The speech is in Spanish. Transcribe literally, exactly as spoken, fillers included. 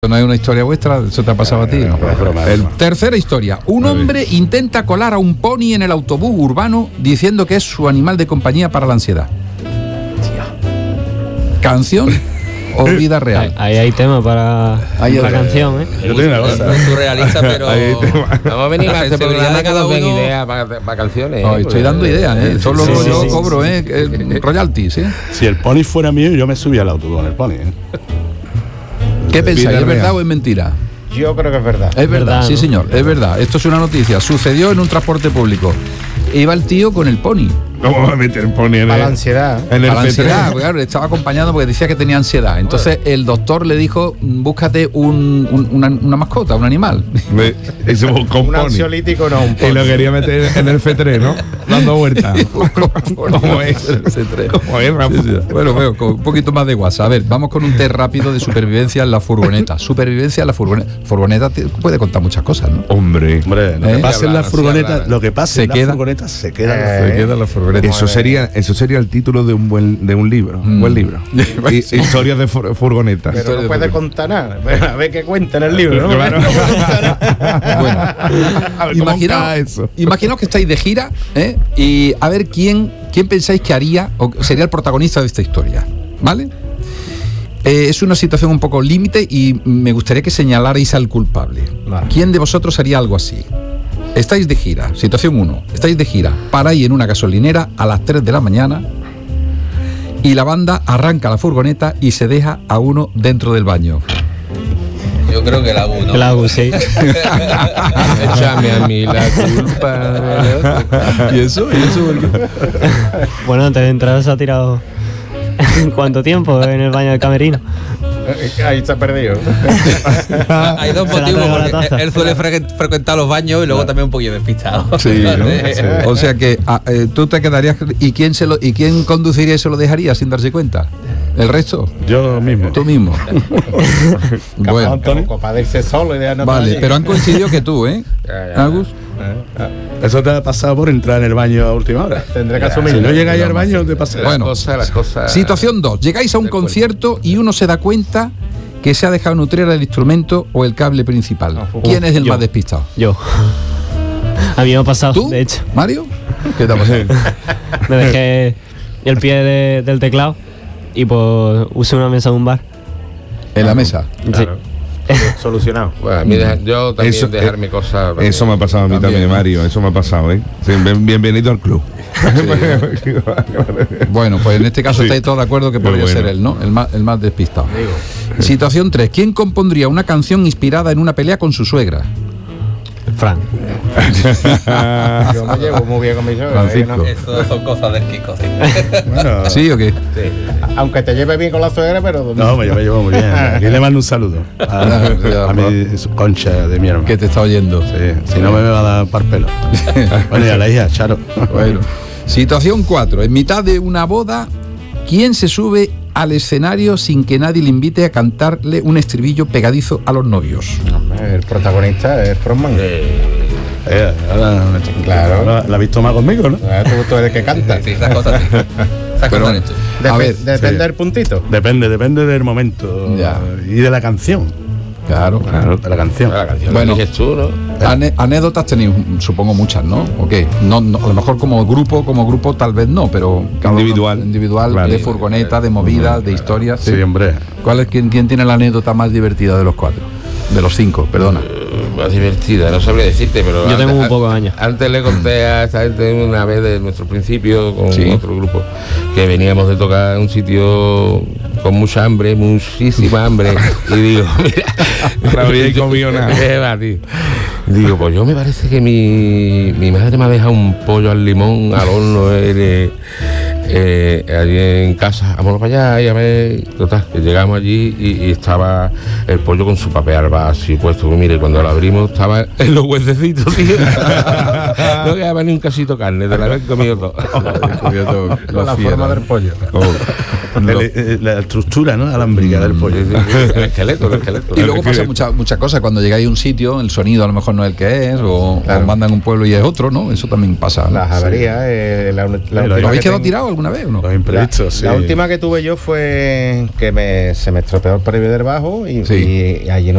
No es una historia vuestra, eso te ha pasado a ti, ¿no? El, tercera historia. Un hombre intenta colar a un pony en el autobús urbano diciendo que es su animal de compañía para la ansiedad. ¿Canción o vida real? Ahí hay tema para Ahí la hay- canción, ¿eh? Yo tengo una cosa. Es surrealista, pero vamos a venir a este programa cada cada uno. uno ideas para, para canciones. No, ¿eh? estoy dando ideas, ¿eh? Eso lo sí, sí, yo sí, cobro, ¿eh? Eh, Royalties, ¿eh? Si el pony fuera mío, yo me subía al autobús con el pony. ¿eh? ¿Qué pensáis? Vida ¿Es verdad real. o es mentira? Yo creo que es verdad. Es verdad, Verdad, sí ¿no? señor, es verdad. Esto es una noticia. Sucedió en un transporte público. Iba el tío con el pony. ¿Cómo va a meter pony en Para la el, ansiedad. en el Para la F tres? ansiedad, claro, le estaba acompañando porque decía que tenía ansiedad. Entonces el doctor le dijo, búscate un, un- una, una mascota, un animal. Me- y se buscó un Un pony. ansiolítico no, un Y pony. lo quería meter en el F tres, ¿no? Dando vueltas. ¿Cómo es? Ese tres. ¿Cómo es, Rafa? Sí, sí. Bueno, bueno, con un poquito más de WhatsApp. A ver, vamos con un test rápido de supervivencia en la furgoneta. Supervivencia en la furgoneta. Furgoneta te- puede contar muchas cosas, ¿no? Hombre. Hombre, lo ¿Eh? que pasa en la Sí, furgoneta, hablar. lo que pasa Se en la queda. furgoneta se queda. Eh, Se queda la furgoneta. Eso sería, eso sería el título de un buen, de un libro. Un Mm. buen libro. I- historias de fur- furgonetas. Pero Historia no puede de- contar nada. Pero a ver qué cuenta en el libro, ¿no? Claro. Bueno, A ver, ¿cómo imaginaos, está eso? imaginaos que estáis de gira, ¿eh? Y a ver quién, quién pensáis que haría o sería el protagonista de esta historia, ¿vale? Eh, es una situación un poco límite y me gustaría que señalarais al culpable. Vale. ¿Quién de vosotros haría algo así? Estáis de gira, situación uno, estáis de gira, paráis en una gasolinera a las tres de la mañana y la banda arranca la furgoneta y se deja a uno dentro del baño. Yo creo que la hago, ¿no? El Agus, sí. Échame a mí la culpa. ¿Y eso? ¿Y eso por qué? Bueno, antes de entrar se ha tirado ¿cuánto tiempo en el baño del camerino? Ahí está perdido. Hay dos Se la motivos, traigo la porque taza. él suele fre- frecuentar los baños y luego también un poquillo despistado. Sí, ¿no? O sea que ah, eh, tú te quedarías y quién se lo y quién conduciría y se lo dejaría sin darse cuenta. ¿El resto? Yo mismo. Tú mismo. Bueno, Antonio. Como para irse solo y dejarnos vale, allí. pero han coincidido que tú, ¿eh? Ya, ya. Agus. Eso te ha pasado por entrar en el baño a última hora. Tendré que Si asumirlo. no llegáis al baño, te pasa. Bueno. Las cosas, las cosas. Situación dos. Llegáis a un del cuerpo. concierto y uno se da cuenta que se ha dejado nutrir el instrumento o el cable principal. ¿Quién es el Yo. más despistado? Yo. A mí me ha pasado, ¿Tú? de hecho. ¿Mario? ¿Qué te ha pasado? Me dejé el pie de- del teclado y pues usé una mesa de un bar. En la mesa. Sí. Solucionado. Bueno, a mí deja- yo también Eso- dejarme cosas. Eso me ha pasado a mí también, También, ¿no? Mario. Eso me ha pasado, ¿eh? Sí, bien- bienvenido al club. Bueno, pues en este caso Sí. estáis todos de acuerdo que Qué podría bueno. ser él, ¿no? El más, el más despistado. Situación tres. ¿Quién compondría una canción inspirada en una pelea con su suegra? Fran. Yo me llevo muy bien con mi suegra. Francisco. ¿eh? Eso son cosas del Kiko. Sí. Bueno, ¿Sí o qué? ¿no? Aunque te lleves bien con la suegra, pero. No, me, yo me llevo muy bien. Aquí le mando un saludo a, Ya, a mi su concha de mi hermano. Que te está oyendo. Sí, si no me va a dar par pelo. Bueno, y a la hija, Charo. Bueno. Situación cuatro. En mitad de una boda, ¿quién se sube al escenario sin que nadie le invite a cantarle un estribillo pegadizo a los novios? Hombre, el protagonista es Frontman. Eh, ahora, Claro. La, la has visto más conmigo, ¿no? Ah, Tú, tú eres el que canta. Sí, esas cosas sí. Esas Pero- cosas esto. A Depe- ver, depende sí. del puntito. Depende, depende del momento Ya. y de la canción. Claro. Claro, de la canción. La canción Bueno. que eliges tú, ¿no? Ane- anécdotas tenéis, supongo, muchas, ¿no? ¿O qué? No, no, a lo mejor como grupo, como grupo tal vez no, pero cada uno- Individual. individual, Claro. de furgoneta, de movidas, de historias. Sí, hombre. ¿Cuál es quién, quién tiene la anécdota más divertida de los cuatro? De los cinco, perdona. Más divertida, no sabría decirte, pero. Yo tengo antes- un poco de años. Antes le conté a esta gente una vez de nuestro principio con Sí. otro grupo que veníamos de tocar un sitio con mucha hambre, muchísima hambre. Y digo, mira. No había comido nada. ¿Qué va, tío? Digo, pues yo me parece que mi, mi madre me ha dejado un pollo al limón al horno eh, eh, allí en casa. Vámonos para allá y a ver. Total, que llegamos allí y, y estaba el pollo con su papel alba así puesto. Pues mire, cuando lo abrimos estaba en los huesecitos, tío. No quedaba ni un casito de carne, te la habían comido todo. Con la forma del pollo. El- el- la estructura, ¿no? Alámbrica del pollo. Sí, sí, sí, el esqueleto, el esqueleto. Y luego pasa muchas muchas cosas cuando llegáis a un sitio, el sonido a lo mejor no es el que es, o, Claro. o mandan un pueblo y es otro, ¿no? Eso también pasa, ¿no? Las averías, eh, la, la Sí, lo última ¿Lo habéis que quedado ten- tirado alguna alguna vez o no? Los imprevistos, sí. La última que tuve yo fue que me, se me estropeó el previo del bajo y, Sí. y allí no